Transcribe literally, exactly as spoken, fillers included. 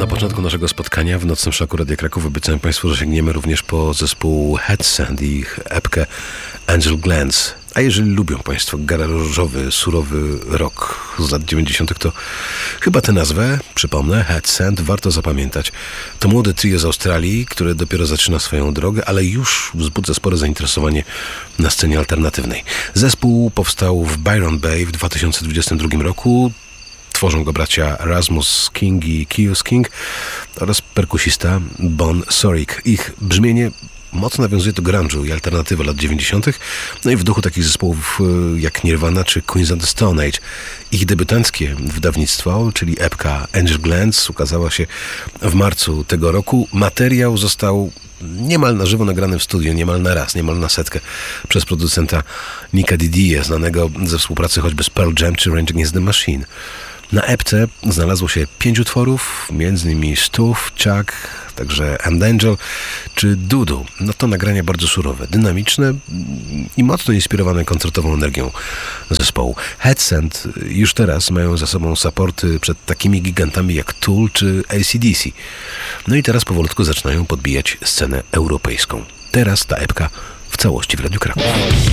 początku naszego spotkania w Nocnym Szoku Radia Kraków obiecałem Państwu, że sięgniemy również po zespół Headsend i ich epkę Angel Glance. A jeżeli lubią Państwo garażowy, surowy rock z lat dziewięćdziesiątych, to chyba tę nazwę, przypomnę, Headsend, warto zapamiętać. To młode trio z Australii, które dopiero zaczyna swoją drogę, ale już wzbudza spore zainteresowanie na scenie alternatywnej. Zespół powstał w Byron Bay w dwa tysiące dwudziestym drugim roku. Tworzą go bracia Rasmus King i Kius King oraz perkusista Bon Sorik. Ich brzmienie mocno nawiązuje do grunge'u i alternatywy lat dziewięćdziesiątych, no i w duchu takich zespołów jak Nirvana czy Queens of the Stone Age. Ich debiutanckie wydawnictwo, czyli epka Angel Glance, ukazała się w marcu tego roku. Materiał został niemal na żywo nagrany w studiu, niemal na raz, niemal na setkę przez producenta Nicka Didier, znanego ze współpracy choćby z Pearl Jam czy Rage Against the Machine. Na epce znalazło się pięć utworów, między innymi Stuf, Chuck, także And Angel czy Dudu. No to nagrania bardzo surowe, dynamiczne i mocno inspirowane koncertową energią zespołu. Headsend już teraz mają za sobą supporty przed takimi gigantami jak Tool czy A C D C. No i teraz powolutku zaczynają podbijać scenę europejską. Teraz ta epka w całości w Radiu Kraków.